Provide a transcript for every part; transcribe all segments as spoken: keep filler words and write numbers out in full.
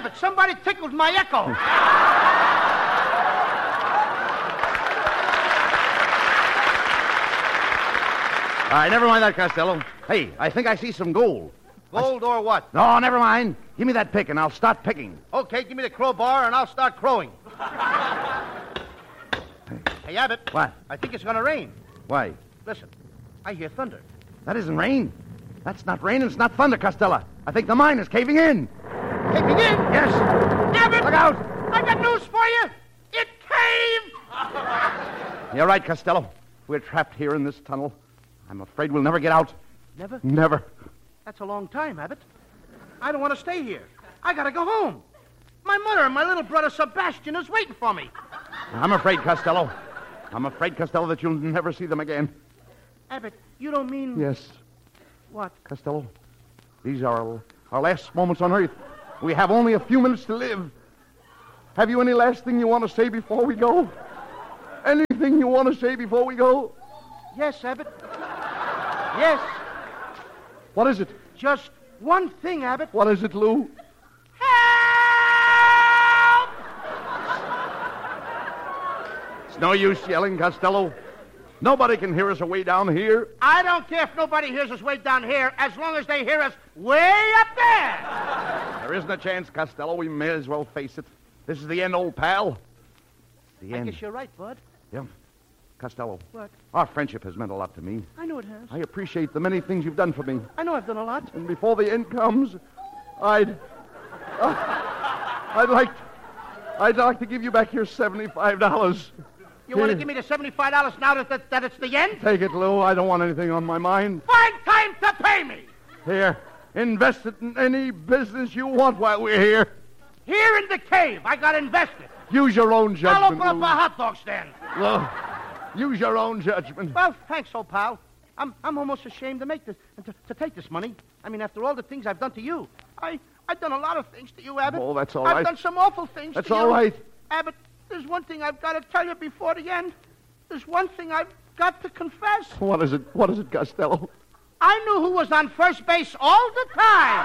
Abbott, somebody tickled my echo. All right, never mind that, Costello. Hey, I think I see some gold. Gold or what? No, never mind. Give me that pick and I'll start picking. Okay, give me the crowbar and I'll start crowing. Hey, Abbott. What? I think it's going to rain. Why? Listen, I hear thunder. That isn't rain. That's not rain and it's not thunder, Costello. I think the mine is caving in. Caving in? Yes. Abbott! Look out! I got news for you. It caved! You're right, Costello. We're trapped here in this tunnel. I'm afraid we'll never get out. Never? Never. That's a long time, Abbott. I don't want to stay here. I got to go home. My mother and my little brother Sebastian is waiting for me. I'm afraid, Costello. I'm afraid, Costello, that you'll never see them again. Abbott, you don't mean... Yes. What? Costello, these are our, our last moments on Earth. We have only a few minutes to live. Have you any last thing you want to say before we go? Anything you want to say before we go? Yes, Abbott. Yes. What is it? Just one thing, Abbott. What is it, Lou? Help! It's no use yelling, Costello. Nobody can hear us away down here. I don't care if nobody hears us way down here, as long as they hear us way up there. There isn't a chance, Costello. We may as well face it. This is the end, old pal. It's the I end. guess you're right, Bud. Yeah. Costello. What? Our friendship has meant a lot to me. I know it has. I appreciate the many things you've done for me. I know I've done a lot. And before the end comes, I'd... Uh, I'd like... I'd like to give you back your seventy-five dollars. You want to give me the seventy-five dollars now that, that, that it's the end? Take it, Lou. I don't want anything on my mind. Find time to pay me. Here. Invest it in any business you want while we're here. Here in the cave, I got invested. Use your own judgment, I'll open up Lou. a hot dog stand. Lou, use your own judgment. Well, thanks, old pal. I'm I'm almost ashamed to make this to, to take this money. I mean, after all the things I've done to you, I I've done a lot of things to you, Abbott. Oh, that's all I've right. done some awful things. That's to all you. right. Abbott, there's one thing I've got to tell you before the end. There's one thing I've got to confess. What is it? What is it, Costello? I knew who was on first base all the time.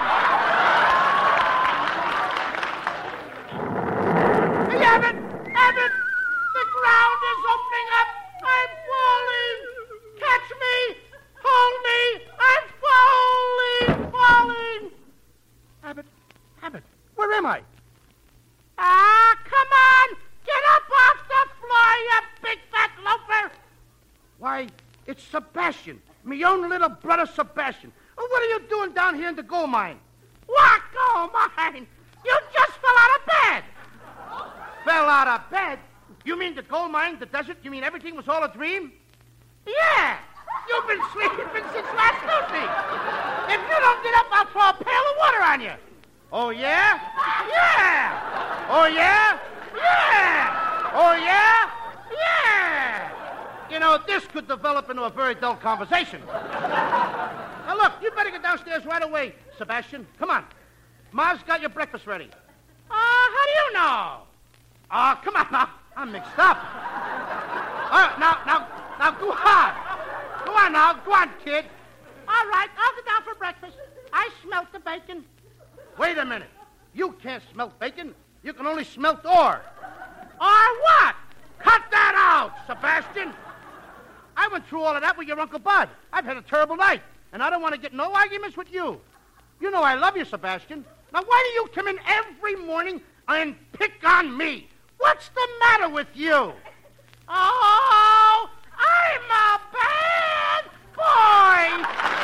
Hey, Abbott! Abbott! The ground is opening up! I'm falling! Catch me! Hold me! I'm falling! Falling! Abbott! Abbott! Where am I? Ah, come on! Get up off the floor, you big fat loafer! Why, it's Sebastian. Me own little brother Sebastian. Oh, what are you doing down here in the gold mine? What gold mine? You just fell out of bed. Fell out of bed? You mean the gold mine, the desert? You mean everything was all a dream? Yeah. You've been sleeping since last Tuesday. If you don't get up, I'll throw a pail of water on you. Oh, yeah? Yeah. Oh, yeah? Yeah. Oh, yeah? Yeah. You know, this could develop into a very dull conversation. Now, look, you better get downstairs right away, Sebastian. Come on. Ma's got your breakfast ready. Ah, uh, how do you know? Oh, come on now. I'm mixed up. Uh, now, now, now, go on. Go on now. Go on, kid. All right, I'll get down for breakfast. I smelt the bacon. Wait a minute. You can't smelt bacon. You can only smelt ore. Or what? Cut that out, Sebastian. I went through all of that with your Uncle Bud. I've had a terrible night, and I don't want to get no arguments with you. You know I love you, Sebastian. Now, why do you come in every morning and pick on me? What's the matter with you? Oh, I'm a bad boy.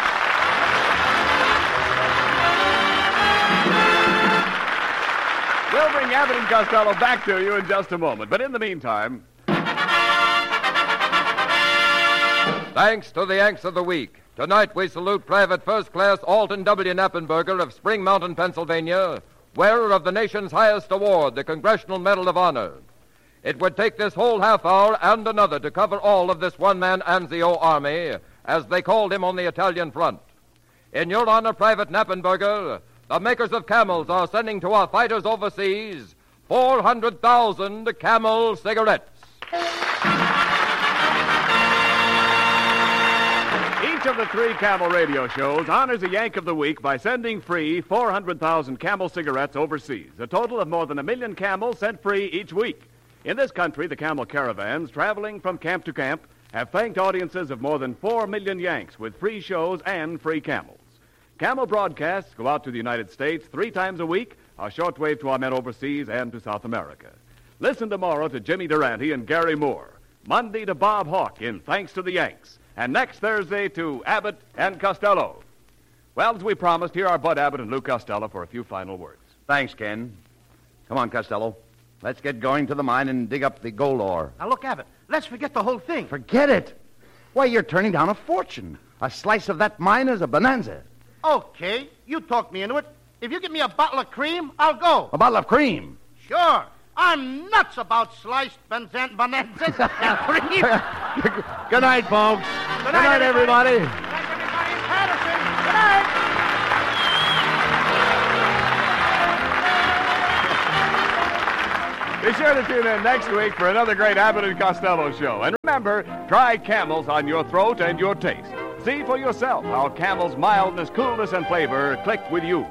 We'll bring Abbott and Costello back to you in just a moment. But in the meantime... Thanks to the Yanks of the Week. Tonight we salute Private First Class Alton W. Knappenberger of Spring Mountain, Pennsylvania, wearer of the nation's highest award, the Congressional Medal of Honor. It would take this whole half hour and another to cover all of this one-man Anzio army, as they called him on the Italian front. In your honor, Private Knappenberger, the makers of Camels are sending to our fighters overseas four hundred thousand Camel cigarettes. Each of the three Camel radio shows honors a Yank of the Week by sending free four hundred thousand Camel cigarettes overseas. A total of more than a million Camels sent free each week. In this country, the Camel caravans traveling from camp to camp have thanked audiences of more than four million Yanks with free shows and free Camels. Camel broadcasts go out to the United States three times a week, a shortwave to our men overseas and to South America. Listen tomorrow to Jimmy Durante and Gary Moore. Monday to Bob Hawke in Thanks to the Yanks. And next Thursday to Abbott and Costello. Well, as we promised, here are Bud Abbott and Lou Costello for a few final words. Thanks, Ken. Come on, Costello. Let's get going to the mine and dig up the gold ore. Now, look, Abbott, let's forget the whole thing. Forget it. Why, you're turning down a fortune. A slice of that mine is a bonanza. Okay, you talked me into it. If you give me a bottle of cream, I'll go. A bottle of cream? Sure. I'm nuts about sliced bonanzas and cream. Good night, folks. Good Good night, night, everybody. Good night, everybody in Patterson. Good night. Be sure to tune in next week for another great Abbott and Costello show. And remember, try Camels on your throat and your taste. See for yourself how Camel's mildness, coolness, and flavor click with you.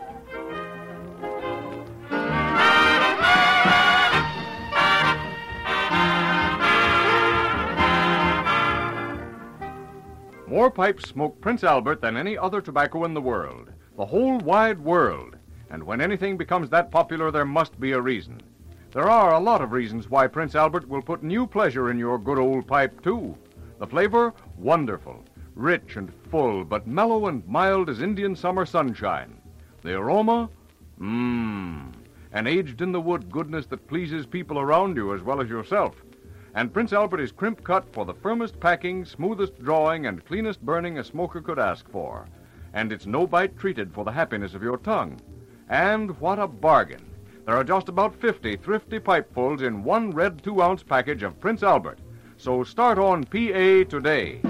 More pipes smoke Prince Albert than any other tobacco in the world. The whole wide world. And when anything becomes that popular, there must be a reason. There are a lot of reasons why Prince Albert will put new pleasure in your good old pipe, too. The flavor? Wonderful. Rich and full, but mellow and mild as Indian summer sunshine. The aroma? Mmm. An aged-in-the-wood goodness that pleases people around you as well as yourself. And Prince Albert is crimp cut for the firmest packing, smoothest drawing, and cleanest burning a smoker could ask for. And it's no bite treated for the happiness of your tongue. And what a bargain. There are just about fifty thrifty pipefuls in one red two-ounce package of Prince Albert. So start on P A today.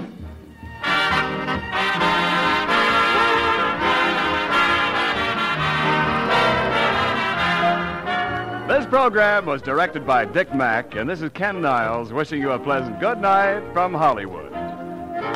This program was directed by Dick Mack, and this is Ken Niles wishing you a pleasant good night from Hollywood.